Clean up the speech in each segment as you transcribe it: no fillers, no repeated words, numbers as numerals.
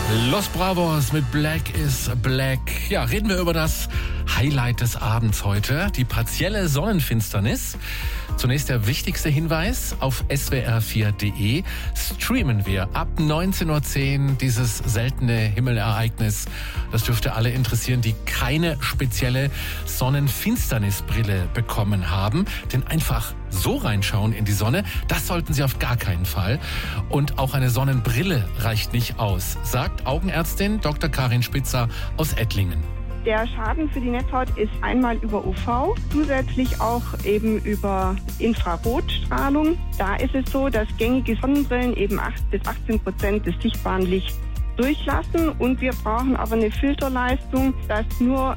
Los Bravos mit Black is Black. Ja, reden wir über das Highlight des Abends heute, die partielle Sonnenfinsternis. Zunächst der wichtigste Hinweis: auf swr4.de streamen wir ab 19.10 Uhr dieses seltene Himmelereignis. Das dürfte alle interessieren, die keine spezielle Sonnenfinsternisbrille bekommen haben. Denn einfach so reinschauen in die Sonne, das sollten Sie auf gar keinen Fall. Und auch eine Sonnenbrille reicht nicht aus, sagt Augenärztin Dr. Karin Spitzer aus Ettlingen. Der Schaden für die Netzhaut ist einmal über UV, zusätzlich auch eben über Infrarotstrahlung. Da ist es so, dass gängige Sonnenbrillen eben 8-18% des sichtbaren Lichts durchlassen, und wir brauchen aber eine Filterleistung, dass nur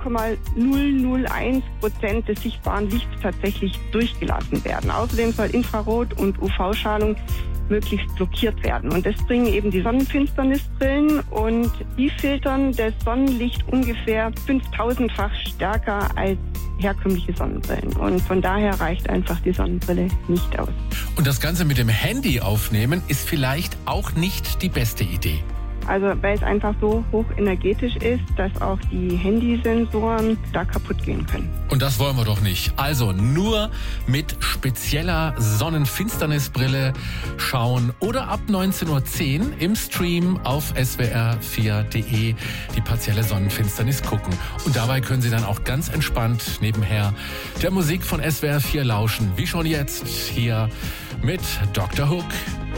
0,001% des sichtbaren Lichts tatsächlich durchgelassen werden. Außerdem soll Infrarot- und UV-Strahlung möglichst blockiert werden. Und das bringen eben die Sonnenfinsternisbrillen, und die filtern das Sonnenlicht ungefähr 5000-fach stärker als herkömmliche Sonnenbrillen. Und von daher reicht einfach die Sonnenbrille nicht aus. Und das Ganze mit dem Handy aufnehmen ist vielleicht auch nicht die beste Idee. Also weil es einfach so hochenergetisch ist, dass auch die Handysensoren da kaputt gehen können. Und das wollen wir doch nicht. Also nur mit spezieller Sonnenfinsternisbrille schauen oder ab 19.10 Uhr im Stream auf swr4.de die partielle Sonnenfinsternis gucken. Und dabei können Sie dann auch ganz entspannt nebenher der Musik von SWR4 lauschen. Wie schon jetzt hier mit Dr. Hook.